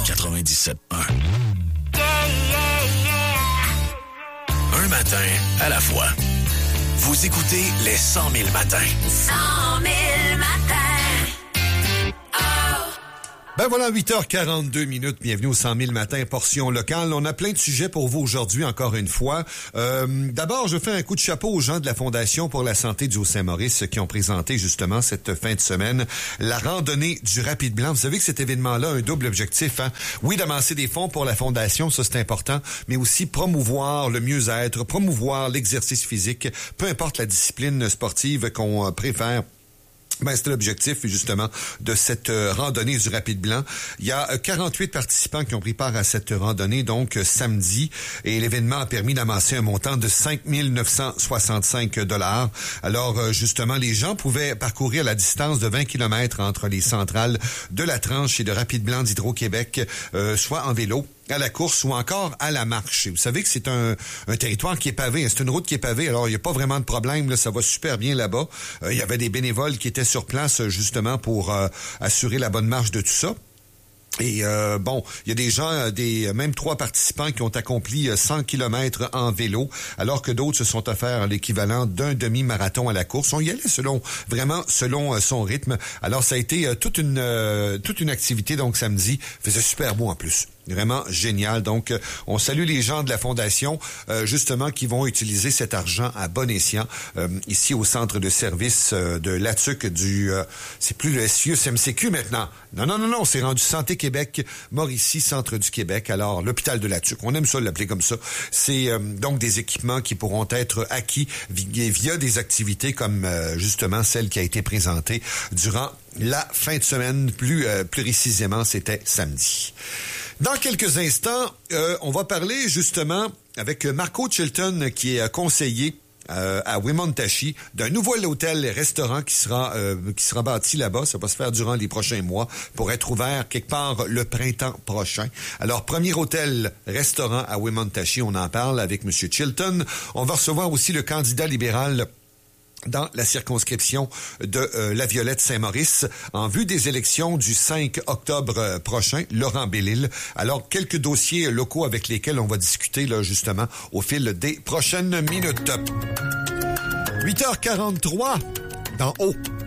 97.1. Un matin à la fois. Vous écoutez les 100 000 matins. 100 000 matins. Ben voilà, 8h42 minutes. Bienvenue au 100 000 matins, portion locale. On a plein de sujets pour vous aujourd'hui, encore une fois. D'abord, je fais un coup de chapeau aux gens de la Fondation pour la santé du Haut-Saint-Maurice qui ont présenté justement cette fin de semaine la randonnée du Rapide Blanc. Vous savez que cet événement-là a un double objectif. Oui, d'amasser des fonds pour la Fondation, ça c'est important, mais aussi promouvoir le mieux-être, promouvoir l'exercice physique, peu importe la discipline sportive qu'on préfère. Ben, c'était l'objectif, justement, de cette randonnée du Rapide Blanc. Il y a 48 participants qui ont pris part à cette randonnée, donc samedi, et l'événement a permis d'amasser un montant de 5 965 $. Alors, justement, les gens pouvaient parcourir la distance de 20 km entre les centrales de La Tranche et de Rapide Blanc d'Hydro-Québec, soit en vélo, à la course ou encore à la marche. Et vous savez que c'est un territoire qui est pavé. C'est une route qui est pavée, alors il n'y a pas vraiment de problème. Là, ça va super bien là-bas. Il y avait des bénévoles qui étaient sur place justement pour assurer la bonne marche de tout ça. Et bon, il y a des gens, même 3 participants qui ont accompli 100 km en vélo, alors que d'autres se sont offerts l'équivalent d'un demi-marathon à la course. On y allait selon son rythme. Alors ça a été toute une activité, donc samedi. Il faisait super beau en plus. Vraiment génial. Donc, on salue les gens de la Fondation, justement, qui vont utiliser cet argent à bon escient, ici au centre de service de l'ATUC c'est plus le SIUS-MCQ maintenant. Non, c'est rendu Santé Québec, Mauricie, centre du Québec. Alors, l'hôpital de l'ATUC, on aime ça l'appeler comme ça. C'est donc des équipements qui pourront être acquis via des activités comme, justement, celle qui a été présentée durant la fin de semaine. Plus précisément, c'était samedi. Dans quelques instants, on va parler justement avec Marco Chilton, qui est conseiller à Wemotaci, d'un nouveau hôtel-restaurant qui sera bâti là-bas. Ça va se faire durant les prochains mois pour être ouvert quelque part le printemps prochain. Alors, premier hôtel-restaurant à Wemotaci, on en parle avec M. Chilton. On va recevoir aussi le candidat libéral dans la circonscription de La Violette-Saint-Maurice, en vue des élections du 5 octobre prochain, Laurent Bellil. Alors, quelques dossiers locaux avec lesquels on va discuter, là, justement, au fil des prochaines minutes. 8h43, dans Haut.